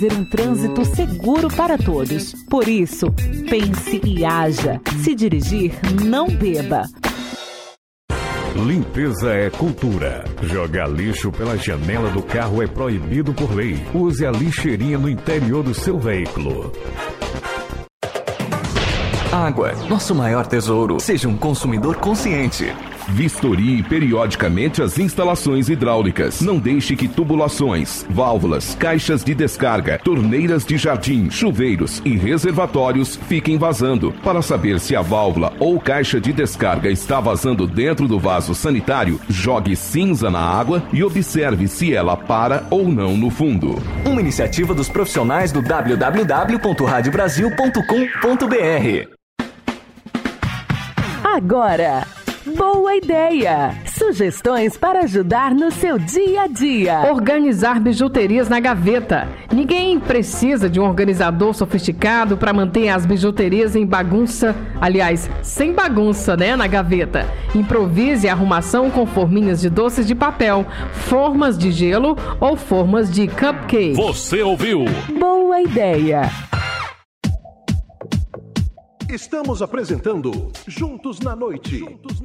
Ter um trânsito seguro para todos. Por isso, pense e haja. Se dirigir, não beba. Limpeza é cultura. Jogar lixo pela janela do carro é proibido por lei. Use a lixeirinha no interior do seu veículo. Água, nosso maior tesouro. Seja um consumidor consciente. Vistorie periodicamente as instalações hidráulicas. Não deixe que tubulações, válvulas, caixas de descarga, torneiras de jardim, chuveiros e reservatórios fiquem vazando. Para saber se a válvula ou caixa de descarga está vazando dentro do vaso sanitário, jogue cinza na água e observe se ela para ou não no fundo. Uma iniciativa dos profissionais do www.radiobrasil.com.br. Agora, boa ideia! Sugestões para ajudar no seu dia a dia. Organizar bijuterias na gaveta. Ninguém precisa de um organizador sofisticado para manter as bijuterias em bagunça. Aliás, sem bagunça, né, na gaveta. Improvise a arrumação com forminhas de doces de papel, formas de gelo ou formas de cupcake. Você ouviu? Boa ideia! Estamos apresentando Juntos na Noite.